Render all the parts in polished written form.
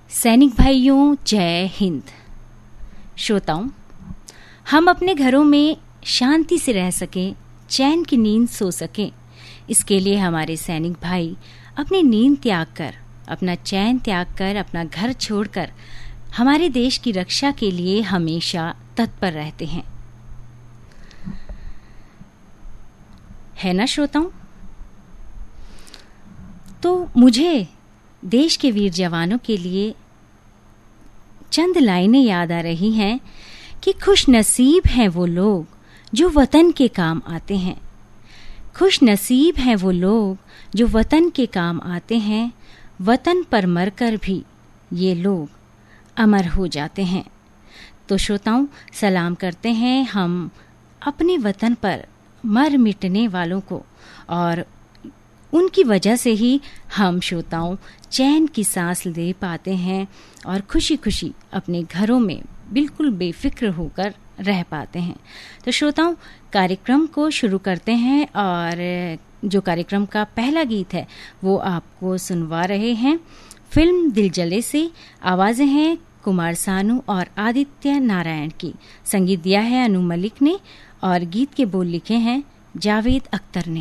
सैनिक भाइयों, जय हिंद। श्रोताओं, हम अपने घरों में शांति से रह सकें, चैन की नींद सो सकें, इसके लिए हमारे सैनिक भाई अपनी नींद त्याग कर, अपना चैन त्याग कर, अपना घर छोड़कर हमारे देश की रक्षा के लिए हमेशा तत्पर रहते हैं, है ना श्रोताओं? तो मुझे देश के वीर जवानों के लिए चंद लाइनें याद आ रही हैं कि खुश नसीब हैं वो लोग जो वतन के काम आते हैं। खुश नसीब हैं वो लोग जो वतन के काम आते हैं। वतन पर मरकर भी ये लोग अमर हो जाते हैं। तो श्रोताओं, सलाम करते हैं हम अपने वतन पर मर मिटने वालों को, और उनकी वजह से ही हम श्रोताओं चैन की सांस ले पाते हैं और खुशी खुशी अपने घरों में बिल्कुल बेफिक्र होकर रह पाते हैं। तो श्रोताओं, कार्यक्रम को शुरू करते हैं, और जो कार्यक्रम का पहला गीत है वो आपको सुनवा रहे हैं फिल्म दिल जले से। आवाजें हैं कुमार सानू और आदित्य नारायण की। संगीत दिया है अनु मलिक ने और गीत के बोल लिखे हैं जावेद अख्तर ने।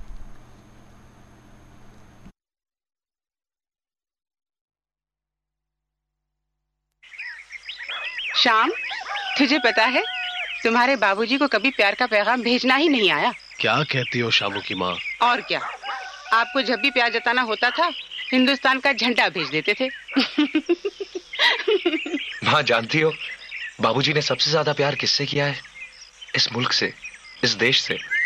श्याम, तुझे पता है तुम्हारे बाबूजी को कभी प्यार का पैगाम भेजना ही नहीं आया। क्या कहती हो शामू की माँ? और क्या, आपको जब भी प्यार जताना होता था हिंदुस्तान का झंडा भेज देते थे। माँ जानती हो बाबूजी ने सबसे ज्यादा प्यार किससे किया है? इस मुल्क से, इस देश से।